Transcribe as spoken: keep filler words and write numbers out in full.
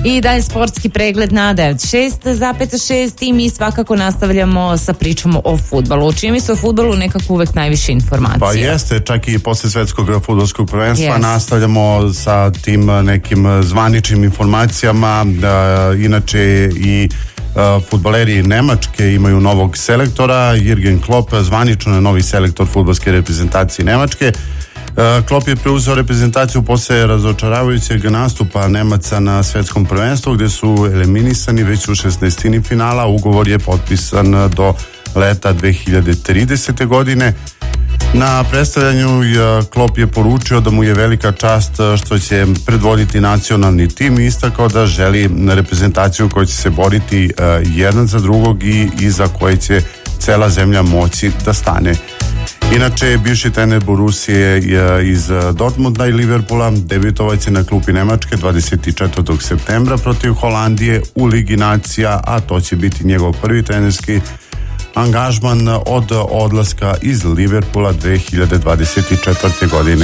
I dalje sportski pregled na devet šest zarez šest i mi svakako nastavljamo sa pričom o fudbalu. Čini mi se o fudbalu nekako uvek najviše informacija. Pa jeste, čak i posle svetskog fudbalskog prvenstva yes. nastavljamo sa tim nekim zvaničnim informacijama. Da, inače i Uh, fudbaleri Nemačke imaju novog selektora. Jürgen Klopp zvanično je novi selektor fudbalske reprezentacije Nemačke. uh, Klopp je preuzeo reprezentaciju posle razočaravajućeg nastupa Nemaca na svetskom prvenstvu gde su eliminisani već u šesnaestini finala. Ugovor je potpisan do leta dve hiljade tridesete godine. Na predstavljanju Klopp je poručio da mu je velika čast što će predvoditi nacionalni tim i istakao da želi reprezentaciju koja će se boriti jedan za drugog i iza koje će cela zemlja moći da stane. Inače, bivši trener Borusije iz Dortmunda i Liverpoola debitovaće na klupi Nemačke dvadeset četvrtog septembra protiv Holandije u Ligi nacija, a to će biti njegov prvi trenerski angažman od odlaska iz Liverpoola dve hiljade dvadeset četvrte godine.